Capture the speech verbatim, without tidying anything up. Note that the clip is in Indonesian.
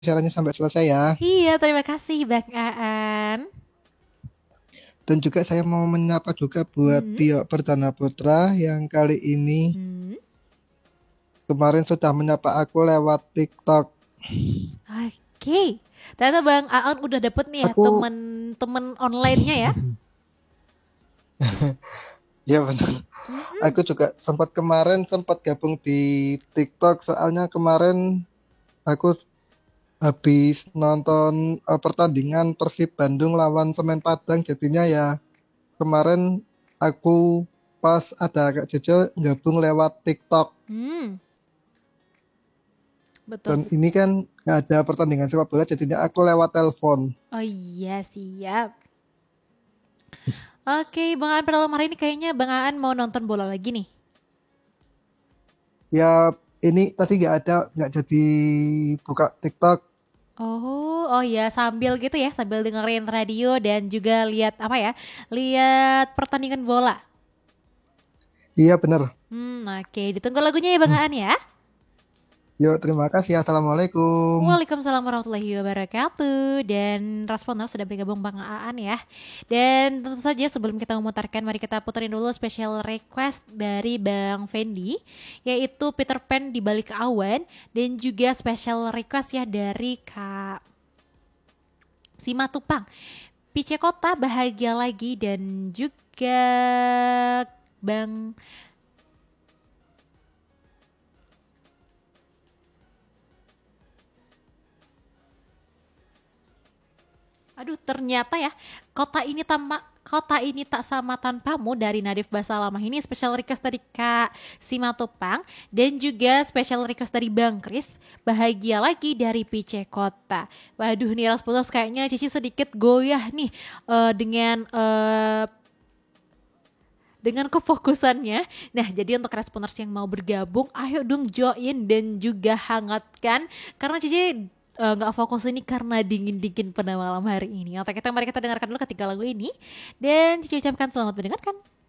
siarannya sampai selesai ya. Iya, terima kasih Bang Aan. Dan juga saya mau menyapa juga buat Hmm. Tio Perdana Putra yang kali ini Hmm. kemarin sudah menyapa aku lewat TikTok. Oke. Ternyata Bang Aan udah dapet nih ya Aku, temen-temen online-nya ya. ya benar. Mm-mm. Aku juga sempat kemarin sempat gabung di TikTok soalnya kemarin aku habis nonton eh, pertandingan Persib Bandung lawan Semen Padang. Jadinya ya kemarin aku pas ada Kak Jojo gabung lewat TikTok. Hmm. Betul. Dan ini kan nggak ada pertandingan sepak bola, jadinya aku lewat telepon. Oh iya, siap. Oke, Bang Aan pada malam hari ini kayaknya Bang Aan mau nonton bola lagi nih. Ya ini tadi nggak ada, nggak jadi buka TikTok. Oh, oh ya sambil gitu ya, sambil dengerin radio dan juga lihat apa ya, lihat pertandingan bola. Iya bener. Hmm, oke, ditunggu lagunya ya Bang Aan ya. Yuk terima kasih. Assalamualaikum. Waalaikumsalam warahmatullahi wabarakatuh. Dan responden sudah bergabung Bang Aan ya. Dan tentu saja sebelum kita memutarkan, mari kita puterin dulu special request dari Bang Fendi, yaitu Peter Pan di Balik Awan, dan juga special request ya dari Kak Sima Tupang, Pice Kota Bahagia Lagi, dan juga Bang, aduh ternyata ya, kota ini tama kota ini tak sama tanpamu dari Nadif Basalamah, ini special request dari Kak Simatupang, dan juga special request dari Bang Kris, Bahagia Lagi dari Pice Kota. Waduh nih Rasputus, kayaknya Cici sedikit goyah nih eh, dengan eh, dengan kefokusannya. Nah, jadi untuk responders yang mau bergabung, ayo dong join dan juga hangatkan, karena Cici eh, nggak uh, fokus ini karena dingin-dingin pada malam hari ini. Oke, kita mari kita dengarkan dulu ketiga lagu ini dan Cici ucapkan selamat mendengarkan.